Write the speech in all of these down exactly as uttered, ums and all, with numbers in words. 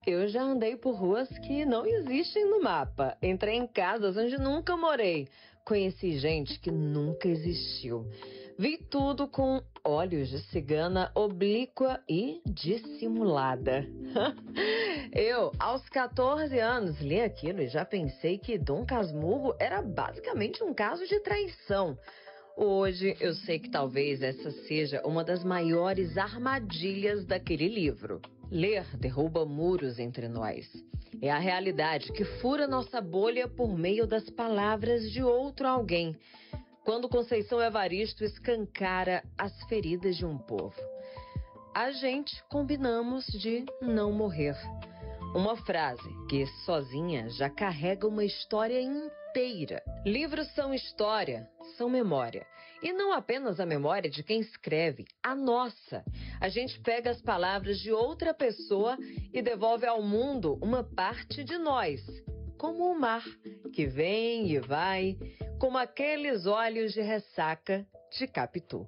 Eu já andei por ruas que não existem no mapa. Entrei em casas onde nunca morei. Conheci gente que nunca existiu. Vi tudo com olhos de cigana oblíqua e dissimulada. Eu, aos quatorze anos, li aquilo e já pensei que Dom Casmurro era basicamente um caso de traição. Hoje eu sei que talvez essa seja uma das maiores armadilhas daquele livro. Ler derruba muros entre nós. É a realidade que fura nossa bolha por meio das palavras de outro alguém. Quando Conceição Evaristo escancara as feridas de um povo. A gente combinamos de não morrer. Uma frase que sozinha já carrega uma história inteira. Livros são história, são memória. E não apenas a memória de quem escreve, a nossa. A gente pega as palavras de outra pessoa e devolve ao mundo uma parte de nós. Como o mar, que vem e vai, como aqueles olhos de ressaca de Capitu.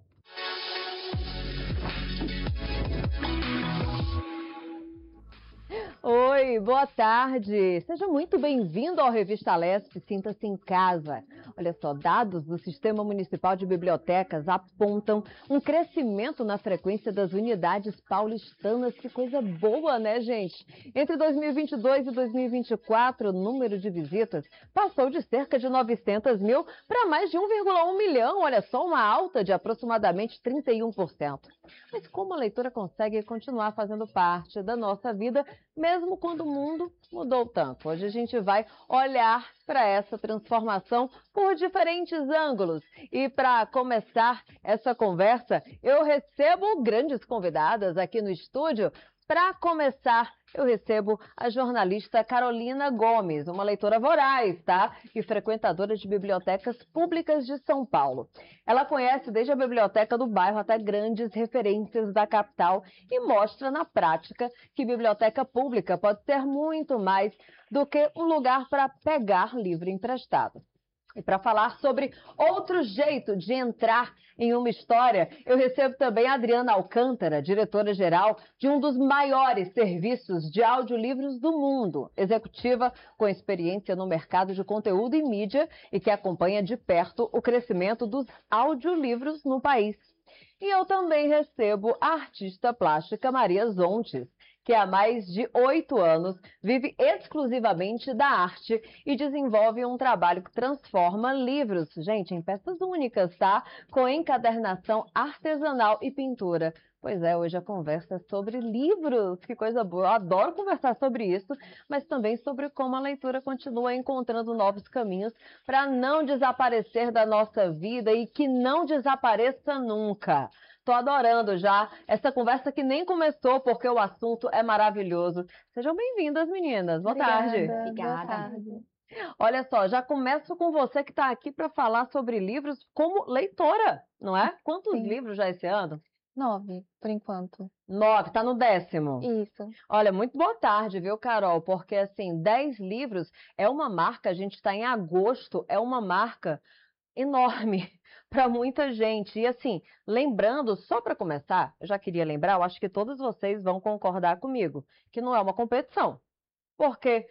Oi, boa tarde. Seja muito bem-vindo ao Revista Lespe, sinta-se em casa. Olha só, dados do Sistema Municipal de Bibliotecas apontam um crescimento na frequência das unidades paulistanas. Que coisa boa, né, gente? Entre dois mil e vinte e dois e dois mil e vinte e quatro, o número de visitas passou de cerca de novecentos mil para mais de um vírgula um milhão. Olha só, uma alta de aproximadamente trinta e um por cento. Mas como a leitura consegue continuar fazendo parte da nossa vida, mesmo quando o mundo mudou tanto? Hoje a gente vai olhar para essa transformação por diferentes ângulos. E para começar essa conversa, eu recebo grandes convidadas aqui no estúdio. Para começar, eu recebo a jornalista Carolina Gomes, uma leitora voraz, tá? E frequentadora de bibliotecas públicas de São Paulo. Ela conhece desde a biblioteca do bairro até grandes referências da capital e mostra na prática que biblioteca pública pode ser muito mais do que um lugar para pegar livro emprestado. E para falar sobre outro jeito de entrar em uma história, eu recebo também a Adriana Alcântara, diretora-geral de um dos maiores serviços de audiolivros do mundo, executiva com experiência no mercado de conteúdo e mídia e que acompanha de perto o crescimento dos audiolivros no país. E eu também recebo a artista plástica Maria Zontes, que há mais de oito anos vive exclusivamente da arte e desenvolve um trabalho que transforma livros, gente, em peças únicas, tá? Com encadernação artesanal e pintura. Pois é, hoje a conversa é sobre livros, que coisa boa. Eu adoro conversar sobre isso, mas também sobre como a leitura continua encontrando novos caminhos para não desaparecer da nossa vida e que não desapareça nunca. Tô adorando já essa conversa que nem começou, porque o assunto é maravilhoso. Sejam bem-vindas, meninas. Boa Obrigada, tarde. Obrigada. Boa tarde. Olha só, já começo com você que está aqui para falar sobre livros como leitora, não é? Quantos Sim. livros já esse ano? Nove, por enquanto. Nove, tá no décimo. Isso. Olha, muito boa tarde, viu, Carol? Porque, assim, dez livros é uma marca, a gente está em agosto, é uma marca enorme para muita gente. E assim, lembrando, só para começar, eu já queria lembrar, eu acho que todos vocês vão concordar comigo, que não é uma competição. Porque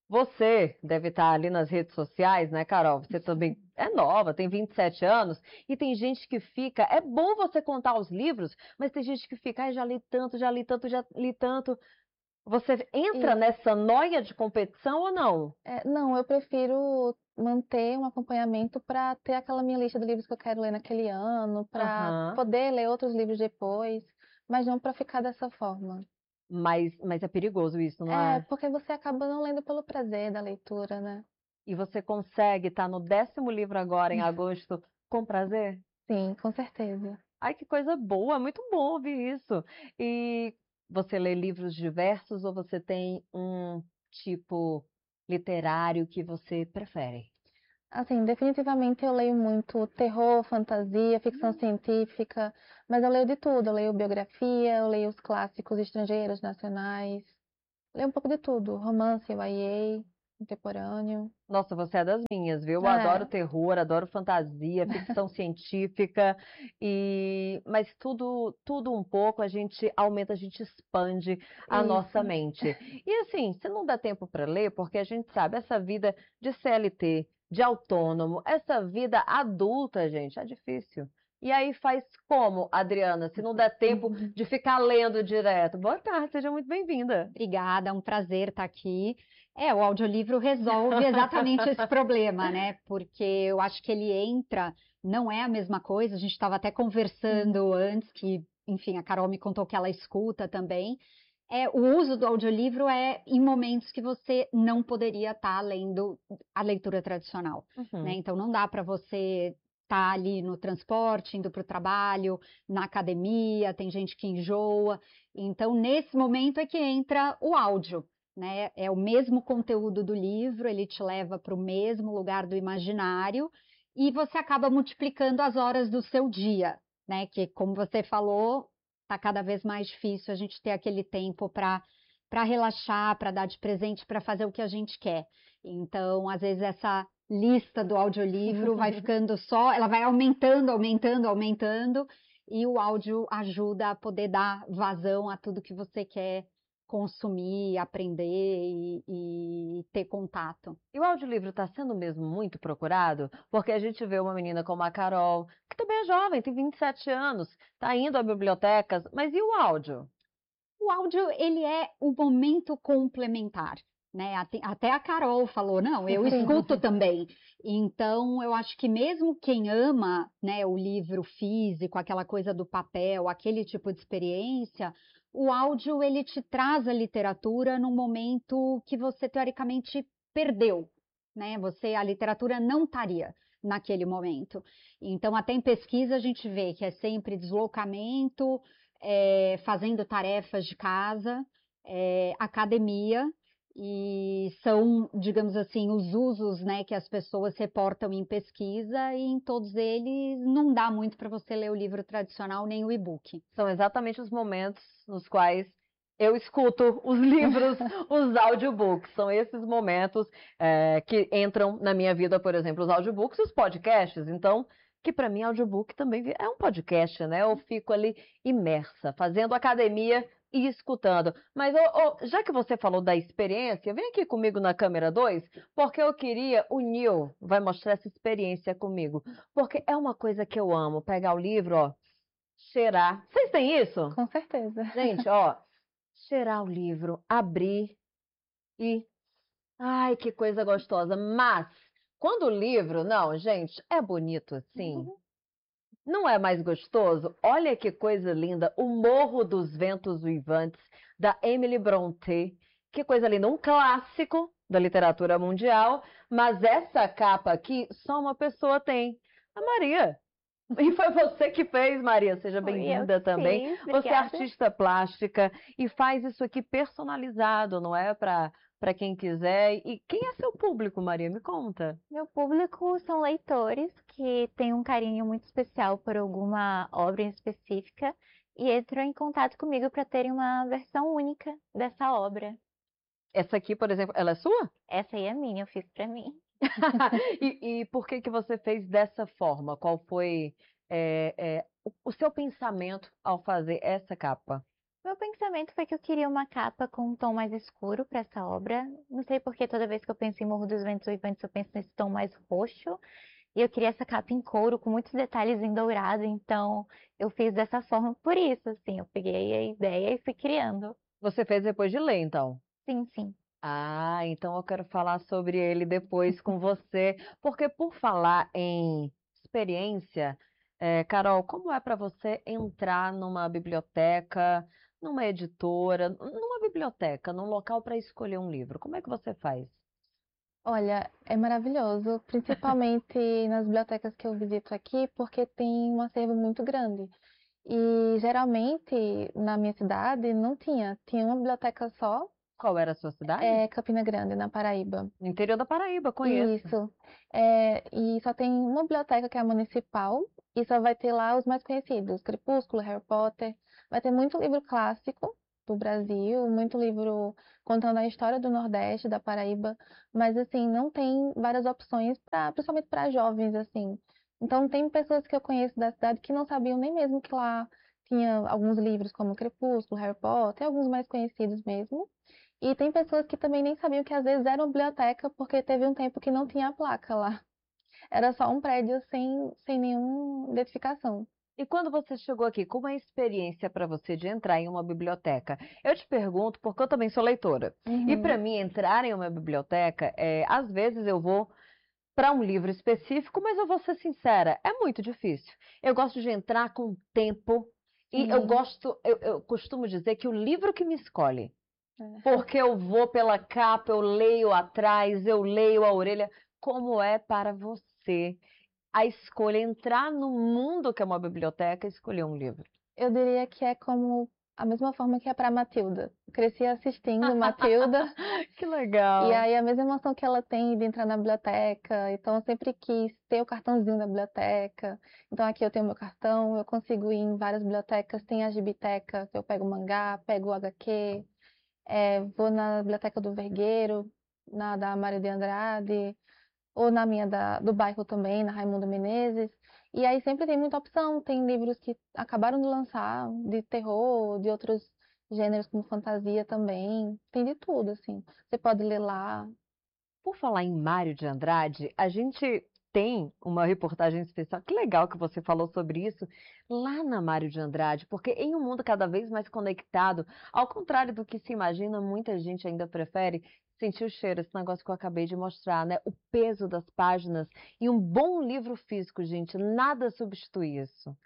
você deve estar ali nas redes sociais, né, Carol? Você também é nova, tem vinte e sete anos, e tem gente que fica... É bom você contar os livros, mas tem gente que fica, ah, já li tanto, já li tanto, já li tanto. Você entra E... nessa noia de competição ou não? É, não, eu prefiro manter um acompanhamento para ter aquela minha lista de livros que eu quero ler naquele ano, para Uhum. poder ler outros livros depois, mas não para ficar dessa forma. Mas, mas é perigoso isso, não é? É, porque você acaba não lendo pelo prazer da leitura, né? E você consegue estar no décimo livro agora, em agosto, com prazer? Sim, com certeza. Ai, que coisa boa, muito bom ouvir isso. E você lê livros diversos ou você tem um tipo literário que você prefere? Assim, definitivamente eu leio muito terror, fantasia, ficção científica, mas eu leio de tudo. Eu leio biografia, eu leio os clássicos estrangeiros, nacionais. Leio um pouco de tudo, romance, Y A. contemporâneo. Nossa, você é das minhas, viu? Eu É. adoro terror, adoro fantasia, ficção científica, e mas tudo, tudo um pouco a gente aumenta, a gente expande a nossa Isso. mente. E assim, se não dá tempo para ler, porque a gente sabe, essa vida de C L T, de autônomo, essa vida adulta, gente, é difícil. E aí faz como, Adriana, se não der tempo de ficar lendo direto? Boa tarde, seja muito bem-vinda. Obrigada, é um prazer estar aqui. É, o audiolivro resolve exatamente esse problema, né? Porque eu acho que ele entra, não é a mesma coisa. A gente estava até conversando antes, que, enfim, a Carol me contou que ela escuta também. É, o uso do audiolivro é em momentos que você não poderia estar lendo a leitura tradicional, Uhum. né? Então não dá para você estar ali no transporte, indo para o trabalho, na academia, tem gente que enjoa. Então, nesse momento é que entra o áudio, né? É o mesmo conteúdo do livro, ele te leva para o mesmo lugar do imaginário e você acaba multiplicando as horas do seu dia, né? Que, como você falou, está cada vez mais difícil a gente ter aquele tempo para para relaxar, para dar de presente, para fazer o que a gente quer. Então, às vezes, essa lista do audiolivro vai ficando só, ela vai aumentando, aumentando, aumentando, e o áudio ajuda a poder dar vazão a tudo que você quer consumir, aprender e, e ter contato. E o audiolivro está sendo mesmo muito procurado? Porque a gente vê uma menina como a Carol, que também é jovem, tem vinte e sete anos, está indo a bibliotecas, mas e o áudio? O áudio, ele é o momento complementar, né? Até, até a Carol falou, não, eu escuto também. Então, eu acho que mesmo quem ama, né, o livro físico, aquela coisa do papel, aquele tipo de experiência, o áudio, ele te traz a literatura num momento que você, teoricamente, perdeu, né? Você, a literatura não estaria naquele momento. Então, até em pesquisa, a gente vê que é sempre deslocamento, é, fazendo tarefas de casa, é, academia, e são, digamos assim, os usos, né, que as pessoas reportam em pesquisa, e em todos eles não dá muito para você ler o livro tradicional nem o e-book. São exatamente os momentos nos quais eu escuto os livros, os audiobooks. São esses momentos é, que entram na minha vida, por exemplo, os audiobooks e os podcasts. Então, que para mim audiobook também é um podcast, né? Eu fico ali imersa, fazendo academia e escutando. Mas ô, ô, já que você falou da experiência, vem aqui comigo na câmera dois, porque eu queria, o Nil vai mostrar essa experiência comigo, porque é uma coisa que eu amo, pegar o livro, ó, cheirar. Vocês têm isso? Com certeza. Gente, ó, cheirar o livro, abrir e... Ai, que coisa gostosa. Mas, quando o livro, não, gente, é bonito assim. Não é mais gostoso? Olha que coisa linda. O Morro dos Ventos Uivantes, da Emily Brontë. Que coisa linda. Um clássico da literatura mundial. Mas essa capa aqui, só uma pessoa tem. A Maria. E foi você que fez, Maria. Seja Foi eu bem-vinda que também. fiz, Você é obrigada. artista plástica e faz isso aqui personalizado, não é? Para para quem quiser. E quem é seu público, Maria? Me conta. Meu público são leitores que têm um carinho muito especial por alguma obra em específica e entram em contato comigo para terem uma versão única dessa obra. Essa aqui, por exemplo, ela é sua? Essa aí é minha, eu fiz para mim. E, e por que que você fez dessa forma? Qual foi é, é, o, o seu pensamento ao fazer essa capa? Meu pensamento foi que eu queria uma capa com um tom mais escuro para essa obra. Não sei porque toda vez que eu penso em Morro dos Ventos Uivantes eu penso nesse tom mais roxo. E eu queria essa capa em couro com muitos detalhes em dourado, então eu fiz dessa forma por isso, assim. Eu peguei a ideia e fui criando. Você fez depois de ler, então? Sim, sim. Ah, então eu quero falar sobre ele depois com você, porque por falar em experiência, é, Carol, como é para você entrar numa biblioteca, numa editora, numa biblioteca, num local para escolher um livro? Como é que você faz? Olha, é maravilhoso, principalmente nas bibliotecas que eu visito aqui, porque tem um acervo muito grande. E geralmente na minha cidade não tinha, tinha uma biblioteca só, Qual era a sua cidade? é Campina Grande, na Paraíba. No interior da Paraíba, conheço. Isso. É, e só tem uma biblioteca que é a municipal, e só vai ter lá os mais conhecidos, Crepúsculo, Harry Potter. Vai ter muito livro clássico, do Brasil, muito livro contando a história do Nordeste, da Paraíba, mas assim, não tem várias opções, pra, principalmente para jovens, assim. Então, tem pessoas que eu conheço da cidade que não sabiam nem mesmo que lá tinha alguns livros como Crepúsculo, Harry Potter, alguns mais conhecidos mesmo. E tem pessoas que também nem sabiam que às vezes era uma biblioteca, porque teve um tempo que não tinha a placa lá. Era só um prédio sem, sem nenhuma identificação. E quando você chegou aqui, como é a experiência para você de entrar em uma biblioteca? Eu te pergunto porque eu também sou leitora. E para Uhum. mim, entrar em uma biblioteca, é, às vezes eu vou para um livro específico, mas eu vou ser sincera, é muito difícil. Eu gosto de entrar com tempo e eu Sim. gosto, eu, eu costumo dizer que o livro que me escolhe, É. porque eu vou pela capa, eu leio atrás, eu leio a orelha, como é para você a escolha, entrar no mundo que é uma biblioteca e escolher um livro? Eu diria que é como a mesma forma que é para Matilda. Cresci assistindo Matilda. Que E legal. aí a mesma emoção que ela tem de entrar na biblioteca, então eu sempre quis ter o cartãozinho da biblioteca. Então aqui eu tenho meu cartão, eu consigo ir em várias bibliotecas, tem a Gibiteca, que eu pego o mangá, pego o H Q, é, vou na biblioteca do Vergueiro, na da Mário de Andrade, ou na minha da, do bairro também, na Raimundo Menezes. E aí sempre tem muita opção, tem livros que acabaram de lançar, de terror, de outros gêneros como fantasia também, tem de tudo, assim. Você pode ler lá. Por falar em Mário de Andrade, a gente tem uma reportagem especial. Que legal que você falou sobre isso lá na Mário de Andrade, porque em um mundo cada vez mais conectado, ao contrário do que se imagina, muita gente ainda prefere sentir o cheiro, esse negócio que eu acabei de mostrar, né? O peso das páginas e um bom livro físico, gente, nada substitui isso.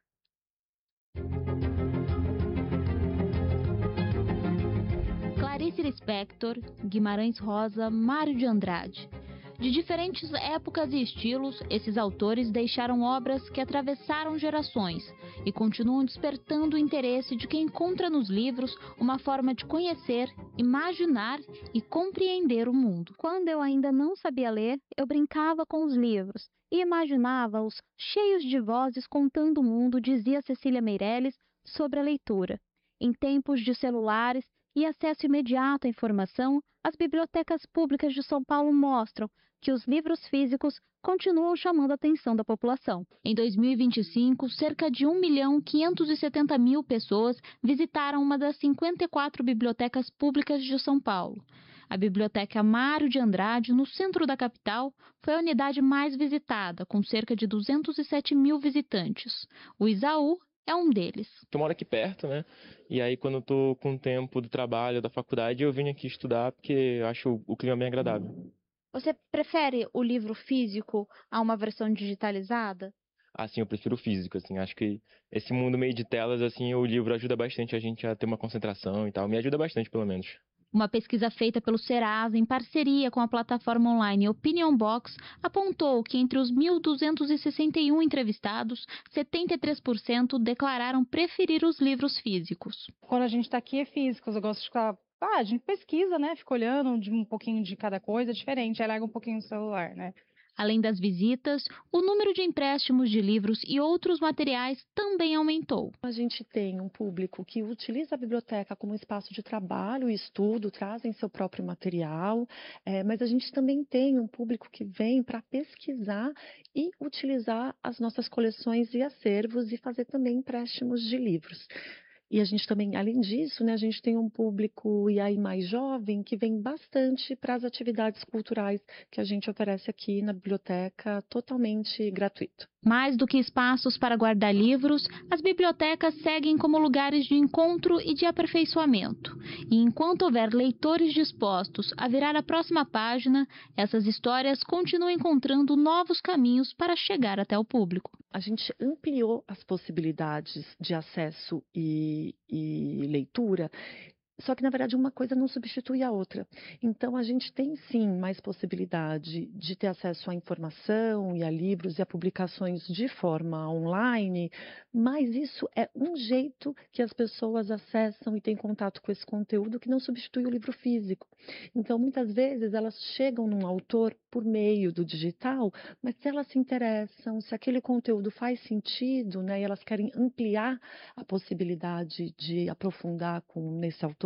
Clarice Lispector, Guimarães Rosa, Mário de Andrade. De diferentes épocas e estilos, esses autores deixaram obras que atravessaram gerações e continuam despertando o interesse de quem encontra nos livros uma forma de conhecer, imaginar e compreender o mundo. Quando eu ainda não sabia ler, eu brincava com os livros e imaginava-os cheios de vozes contando o mundo, dizia Cecília Meirelles sobre a leitura. Em tempos de celulares e acesso imediato à informação, as bibliotecas públicas de São Paulo mostram que os livros físicos continuam chamando a atenção da população. Em dois mil e vinte e cinco, cerca de um milhão quinhentos e setenta mil pessoas visitaram uma das cinquenta e quatro bibliotecas públicas de São Paulo. A Biblioteca Mário de Andrade, no centro da capital, foi a unidade mais visitada, com cerca de duzentos e sete mil visitantes. O Isaú é um deles. Eu moro aqui perto, né? E aí, quando eu tô com tempo do trabalho, da faculdade, eu vim aqui estudar porque eu acho o clima bem agradável. Você prefere o livro físico a uma versão digitalizada? Assim, eu prefiro o físico, assim. Acho que esse mundo meio de telas, assim, o livro ajuda bastante a gente a ter uma concentração e tal. Me ajuda bastante, pelo menos. Uma pesquisa feita pelo Serasa em parceria com a plataforma online Opinion Box apontou que entre os mil duzentos e sessenta e um entrevistados, setenta e três por cento declararam preferir os livros físicos. Quando a gente está aqui é físico, eu gosto de ficar... Ah, a gente pesquisa, né? Fica olhando de um pouquinho de cada coisa, diferente, aí larga um pouquinho no celular, né? Além das visitas, o número de empréstimos de livros e outros materiais também aumentou. A gente tem um público que utiliza a biblioteca como espaço de trabalho e estudo, trazem seu próprio material, é, mas a gente também tem um público que vem para pesquisar e utilizar as nossas coleções e acervos e fazer também empréstimos de livros. E a gente também, além disso, né, a gente tem um público e aí mais jovem que vem bastante para as atividades culturais que a gente oferece aqui na biblioteca, totalmente gratuito. Mais do que espaços para guardar livros, as bibliotecas seguem como lugares de encontro e de aperfeiçoamento. E enquanto houver leitores dispostos a virar a próxima página, essas histórias continuam encontrando novos caminhos para chegar até o público. A gente ampliou as possibilidades de acesso e, e leitura, só que, na verdade, uma coisa não substitui a outra. Então, a gente tem, sim, mais possibilidade de ter acesso à informação e a livros e a publicações de forma online, mas isso é um jeito que as pessoas acessam e têm contato com esse conteúdo que não substitui o livro físico. Então, muitas vezes, elas chegam num autor por meio do digital, mas se elas se interessam, se aquele conteúdo faz sentido, né, e elas querem ampliar a possibilidade de aprofundar com, nesse autor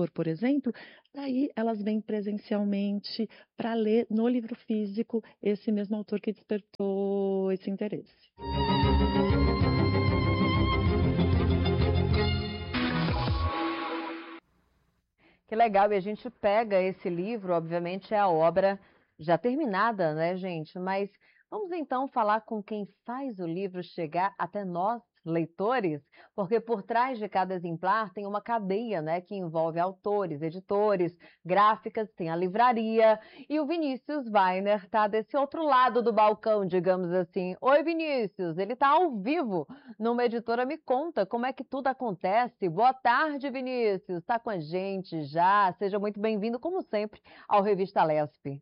autor, por exemplo, daí elas vêm presencialmente para ler no livro físico esse mesmo autor que despertou esse interesse. Que legal, e a gente pega esse livro, obviamente é a obra já terminada, né, gente? Mas vamos então falar com quem faz o livro chegar até nós, leitores, porque por trás de cada exemplar tem uma cadeia, né, que envolve autores, editores, gráficas, tem a livraria, e o Vinícius Weiner está desse outro lado do balcão, digamos assim. Oi, Vinícius, ele está ao vivo numa editora. Me conta como é que tudo acontece. Boa tarde, Vinícius, está com a gente já, seja muito bem-vindo, como sempre, ao Revista Lespe.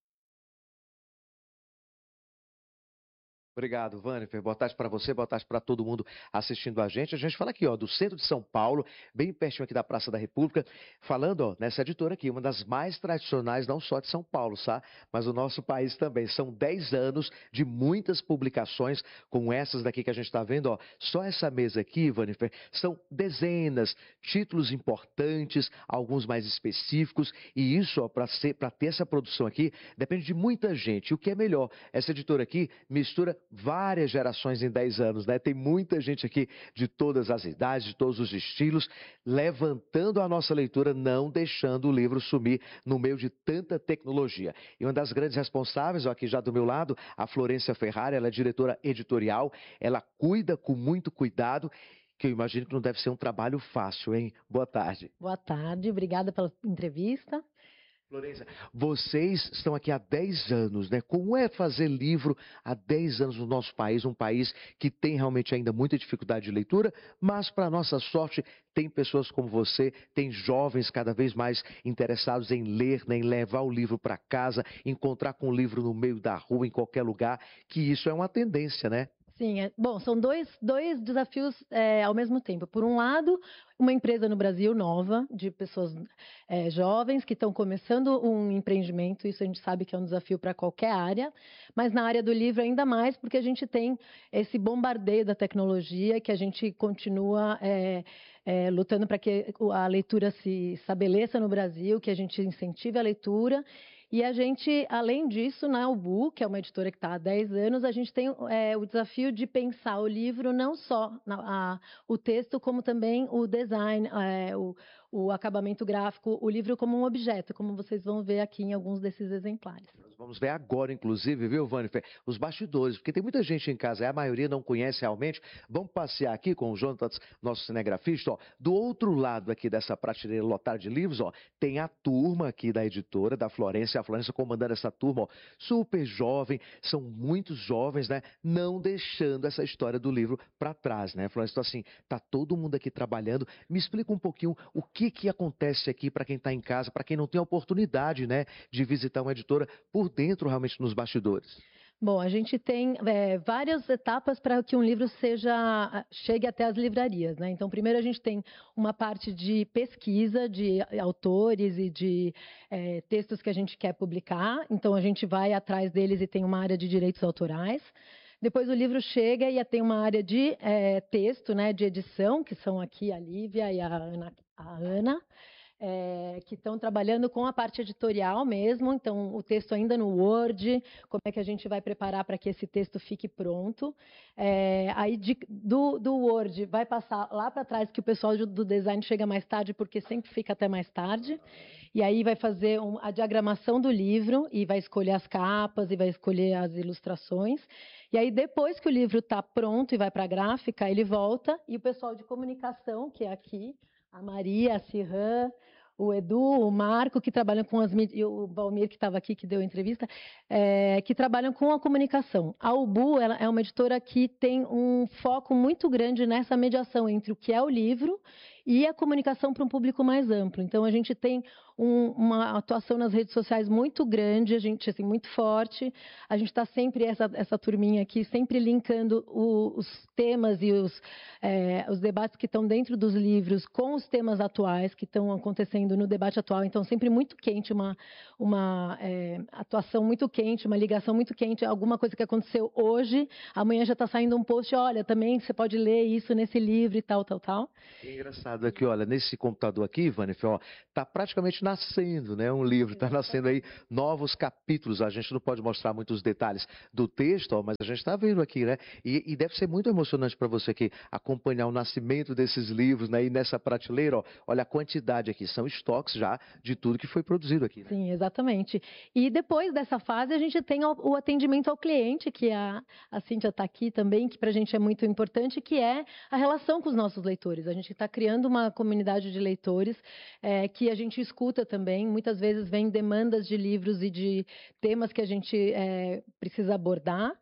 Obrigado, Vanifer. Boa tarde para você, boa tarde para todo mundo assistindo a gente. A gente fala aqui, ó, do centro de São Paulo, bem pertinho aqui da Praça da República, falando, ó, nessa editora aqui, uma das mais tradicionais, não só de São Paulo, tá? Mas do nosso país também. São dez anos de muitas publicações, como essas daqui que a gente está vendo, ó. Só essa mesa aqui, Vanifer, são dezenas, títulos importantes, alguns mais específicos, e isso, ó, para ser, para ter essa produção aqui, depende de muita gente. E o que é melhor, essa editora aqui mistura várias gerações em dez anos, né? Tem muita gente aqui de todas as idades, de todos os estilos, levantando a nossa leitura, não deixando o livro sumir no meio de tanta tecnologia. E uma das grandes responsáveis, ó, aqui já do meu lado, a Florência Ferrari, ela é diretora editorial, ela cuida com muito cuidado, que eu imagino que não deve ser um trabalho fácil, hein? Boa tarde. Boa tarde, obrigada pela entrevista. Florência, vocês estão aqui há dez anos, né? Como é fazer livro há dez anos no nosso país, um país que tem realmente ainda muita dificuldade de leitura, mas, para nossa sorte, tem pessoas como você, tem jovens cada vez mais interessados em ler, né? Em levar o livro para casa, encontrar com o livro no meio da rua, em qualquer lugar, que isso é uma tendência, né? Sim, é, bom, são dois, dois desafios é, ao mesmo tempo. Por um lado, uma empresa no Brasil nova, de pessoas é, jovens que estão começando um empreendimento, isso a gente sabe que é um desafio para qualquer área, mas na área do livro ainda mais, porque a gente tem esse bombardeio da tecnologia, que a gente continua é, é, lutando para que a leitura se estabeleça no Brasil, que a gente incentive a leitura. E a gente, além disso, na Ubu, que é uma editora que está há dez anos, a gente tem é, o desafio de pensar o livro, não só na, a, o texto, como também o design, é, o, o acabamento gráfico, o livro como um objeto, como vocês vão ver aqui em alguns desses exemplares. Nós vamos ver agora, inclusive, viu, Vanifer, os bastidores, porque tem muita gente em casa, a maioria não conhece realmente. Vamos passear aqui com o Jonatas, nosso cinegrafista, ó. Do outro lado aqui dessa prateleira lotada de livros, ó, tem a turma aqui da editora, da Florência, a Florência comandando essa turma, ó, super jovem, são muitos jovens, né, não deixando essa história do livro para trás, né, Florência? Então, assim, tá todo mundo aqui trabalhando. Me explica um pouquinho o que que acontece aqui para quem está em casa, para quem não tem a oportunidade, né, de visitar uma editora por dentro, realmente, nos bastidores. Bom, a gente tem é, várias etapas para que um livro seja chegue até as livrarias, né? Então, primeiro a gente tem uma parte de pesquisa de autores e de é, textos que a gente quer publicar. Então, a gente vai atrás deles e tem uma área de direitos autorais. Depois o livro chega e tem uma área de é, texto, né, de edição, que são aqui a Lívia e a Ana. A Ana. É, que estão trabalhando com a parte editorial mesmo, então o texto ainda no Word, como é que a gente vai preparar para que esse texto fique pronto. É, aí de, do, do Word vai passar lá para trás, que o pessoal do design chega mais tarde, porque sempre fica até mais tarde, e aí vai fazer um, a diagramação do livro, e vai escolher as capas, e vai escolher as ilustrações. E aí, depois que o livro está pronto e vai para a gráfica, ele volta, e o pessoal de comunicação, que é aqui, a Maria, a Cirran, o Edu, o Marco, que trabalham com as mídias, e o Valmir, que estava aqui, que deu a entrevista, é, que trabalham com a comunicação. A Ubu, ela é uma editora que tem um foco muito grande nessa mediação entre o que é o livro e a comunicação para um público mais amplo. Então, a gente tem um, uma atuação nas redes sociais muito grande, a gente, assim, muito forte. A gente está sempre, essa, essa turminha aqui, sempre linkando o, os temas e os, é, os debates que estão dentro dos livros com os temas atuais que estão acontecendo no debate atual. Então, sempre muito quente, uma, uma é, atuação muito quente, uma ligação muito quente, alguma coisa que aconteceu hoje, amanhã já está saindo um post, olha, também você pode ler isso nesse livro e tal, tal, tal. É engraçado. lado aqui, olha, nesse computador aqui, Vanif, ó, tá praticamente nascendo, né? Um livro, tá nascendo aí novos capítulos. A gente não pode mostrar muitos detalhes do texto, ó, mas a gente está vendo aqui, né? E, e deve ser muito emocionante para você aqui acompanhar o nascimento desses livros, né? E nessa prateleira, ó, olha a quantidade aqui, são estoques já de tudo que foi produzido aqui, né? Sim, exatamente. E depois dessa fase, a gente tem o, o atendimento ao cliente, que a, a Cíntia está aqui também, que para a gente é muito importante, que é a relação com os nossos leitores. A gente está criando uma comunidade de leitores é, que a gente escuta também. Muitas vezes vem demandas de livros e de temas que a gente é, precisa abordar.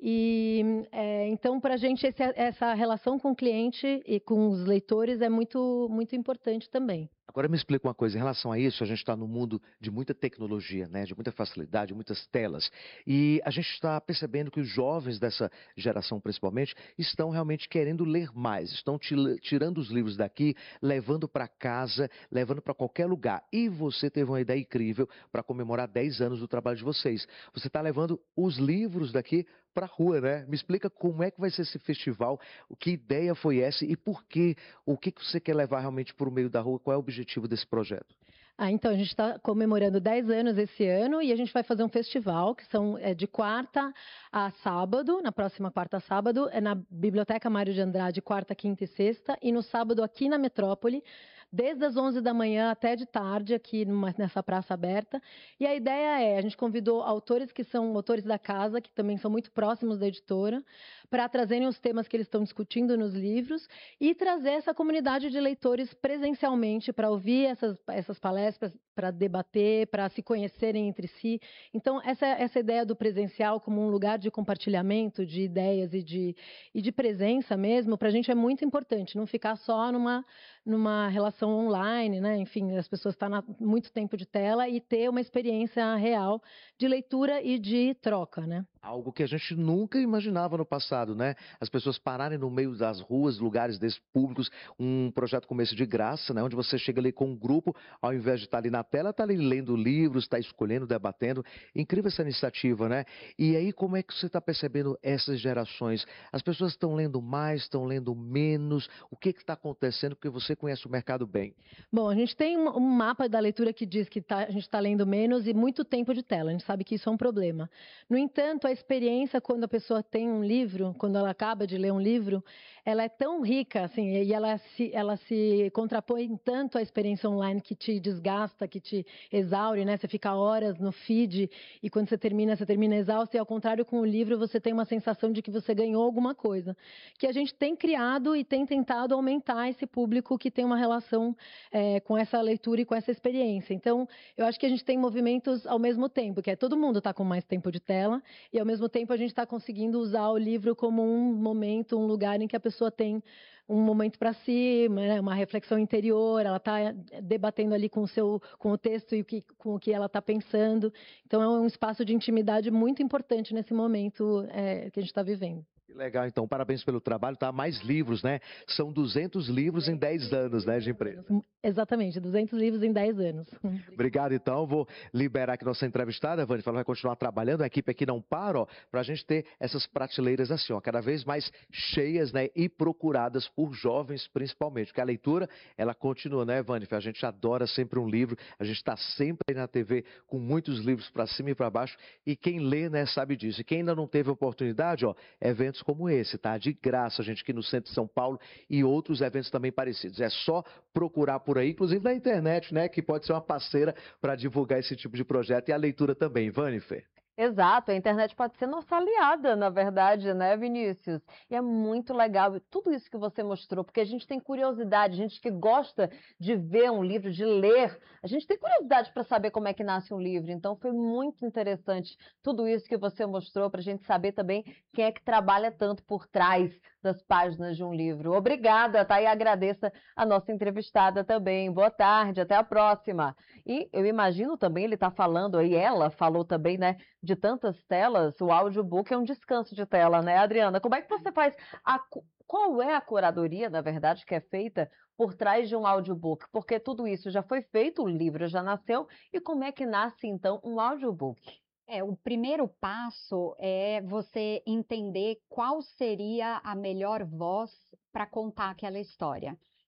E é, então, para a gente, esse, essa relação com o cliente e com os leitores é muito, muito importante também. Agora me explica uma coisa, em relação a isso, a gente está num mundo de muita tecnologia, né? De muita facilidade, muitas telas. E a gente está percebendo que os jovens dessa geração, principalmente, estão realmente querendo ler mais, estão tirando os livros daqui, levando para casa, levando para qualquer lugar. E você teve uma ideia incrível para comemorar dez anos do trabalho de vocês. Você está levando os livros daqui para a rua, né? Me explica como é que vai ser esse festival, que ideia foi essa e por quê? O que que você quer levar realmente para o meio da rua? Qual é o objetivo desse projeto? Ah, então, a gente está comemorando dez anos esse ano e a gente vai fazer um festival que são é, de quarta a sábado, na próxima quarta a sábado, é na Biblioteca Mário de Andrade, quarta, quinta e sexta, e no sábado aqui na Metrópole, desde as onze da manhã até de tarde, aqui numa, nessa praça aberta. E a ideia é, a gente convidou autores que são autores da casa, que também são muito próximos da editora, para trazerem os temas que eles estão discutindo nos livros e trazer essa comunidade de leitores presencialmente para ouvir essas, essas palestras, para debater, para se conhecerem entre si. Então, essa, essa ideia do presencial como um lugar de compartilhamento de ideias e de, e de presença mesmo, para a gente é muito importante, não ficar só numa, numa relação online, né? Enfim, as pessoas estão há muito tempo de tela e ter uma experiência real de leitura e de troca, né? Algo que a gente nunca imaginava no passado, né? As pessoas pararem no meio das ruas, lugares desses públicos, um projeto como esse de graça, né? Onde você chega ali com um grupo, ao invés de estar ali na tela, está ali lendo livros, está escolhendo, debatendo. Incrível essa iniciativa, né? E aí, como é que você está percebendo essas gerações? As pessoas estão lendo mais, estão lendo menos? O que está acontecendo? Porque você conhece o mercado bem. Bom, a gente tem um, um mapa da leitura que diz que tá, a gente está lendo menos e muito tempo de tela. A gente sabe que isso é um problema. No entanto, a experiência quando a pessoa tem um livro, quando ela acaba de ler um livro, ela é tão rica, assim, e ela se, ela se contrapõe tanto à experiência online que te desgasta, que te exaure, né? Você fica horas no feed e quando você termina, você termina exausto, e ao contrário, com o livro você tem uma sensação de que você ganhou alguma coisa. Que a gente tem criado e tem tentado aumentar esse público que tem uma relação é, com essa leitura e com essa experiência. Então, eu acho que a gente tem movimentos ao mesmo tempo, que é todo mundo está com mais tempo de tela e ao mesmo tempo a gente está conseguindo usar o livro como um momento, um lugar em que a pessoa tem um momento para si, né, uma reflexão interior, ela está debatendo ali com o seu, com o texto e o que, com o que ela está pensando. Então é um espaço de intimidade muito importante nesse momento é, que a gente está vivendo. Que legal, então, parabéns pelo trabalho, tá? Mais livros, né? São duzentos livros em dez anos, né, de empresa. Exatamente, duzentos livros em dez anos. Obrigado, então. Vou liberar aqui nossa entrevistada, Vânia, ela vai continuar trabalhando, a equipe aqui não para, ó, para a gente ter essas prateleiras assim, ó, cada vez mais cheias, né, e procuradas por jovens, principalmente, porque a leitura, ela continua, né, Vânia? A gente adora sempre um livro, a gente está sempre aí na T V com muitos livros para cima e para baixo, e quem lê, né, sabe disso. E quem ainda não teve oportunidade, ó, eventos como esse, tá? De graça, a gente aqui no centro de São Paulo e outros eventos também parecidos. É só procurar por aí, inclusive na internet, né? Que pode ser uma parceira para divulgar esse tipo de projeto e a leitura também. Vanifer. Exato, a internet pode ser nossa aliada, na verdade, né, Vinícius? E é muito legal tudo isso que você mostrou, porque a gente tem curiosidade, gente que gosta de ver um livro, de ler, a gente tem curiosidade para saber como é que nasce um livro, então foi muito interessante tudo isso que você mostrou para a gente saber também quem é que trabalha tanto por trás das páginas de um livro. Obrigada, tá? E agradeço a nossa entrevistada também. Boa tarde, até a próxima. E eu imagino também, ele está falando aí, ela falou também, né, de tantas telas, o audiobook é um descanso de tela, né, Adriana? Como é que você faz? A, qual é a curadoria, na verdade, que é feita por trás de um audiobook? Porque tudo isso já foi feito, o livro já nasceu, e como é que nasce, então, um audiobook? É, o primeiro passo é você entender qual seria a melhor voz para contar aquela história.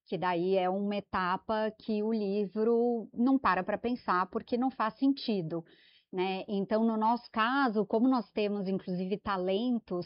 que daí é uma etapa que o livro não para para pensar porque não faz sentido, né? Então, no nosso caso, como nós temos inclusive talentos